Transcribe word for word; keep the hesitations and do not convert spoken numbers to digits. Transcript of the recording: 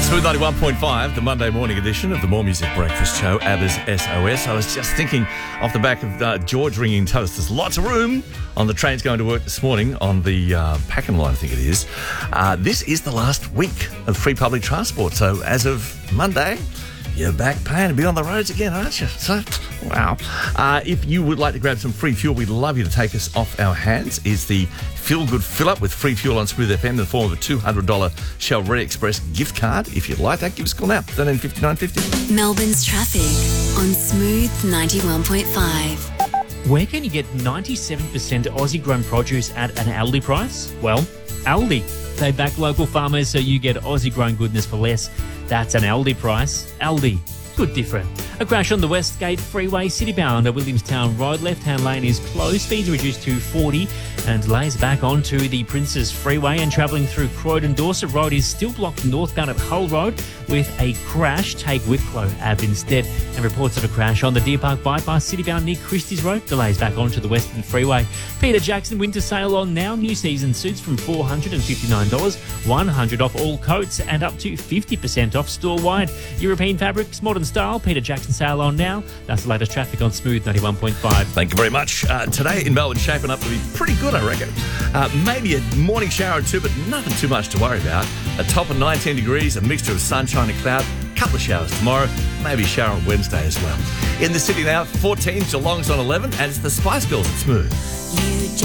Smooth ninety-one point five, the Monday morning edition of the More Music Breakfast Show, ABBA's S O S. I was just thinking off the back of uh, George ringing to us, there's lots of room on the trains going to work this morning on the uh, Packen line, I think it is. Uh, this is the last week of free public transport. So as of Monday, you're back paying to be on the roads again, aren't you? So, wow. Uh, if you would like to grab some free fuel, we'd love you to take us off our hands. Is the Feel Good Fill Up with free fuel on Smooth F M in the form of a two hundred dollars Shell Red Express gift card. If you'd like that, give us a call now. thirteen fifty-nine fifty. Melbourne's traffic on Smooth ninety-one point five. Where can you get ninety-seven percent Aussie-grown produce at an Aldi price? Well, Aldi. They back local farmers so you get Aussie-grown goodness for less. That's an Aldi price. Aldi. Good different. A crash on the Westgate Freeway, citybound at Williamstown Road. Left-hand lane is closed. Speeds reduced to forty. And delays back onto the Princes Freeway. And travelling through Croydon, Dorset Road is still blocked northbound at Hull Road with a crash. Take Wicklow Ave instead. And reports of a crash on the Deer Park Bypass, citybound near Christie's Road. Delays back onto the Western Freeway. Peter Jackson winter sale on now. New season suits from four hundred fifty-nine dollars. one hundred dollars off all coats and up to fifty percent off store-wide. European fabrics, modern style. Peter Jackson sale on now. That's the latest traffic on Smooth ninety-one point five. Thank you very much. Uh, today in Melbourne, shaping up to be pretty good, I reckon. Uh, maybe a morning shower or two, but nothing too much to worry about. A top of nineteen degrees, a mixture of sunshine and cloud. A couple of showers tomorrow, maybe a shower on Wednesday as well. In the city now, fourteen, Geelong's on eleven, and it's the Spice Girls at Smooth. You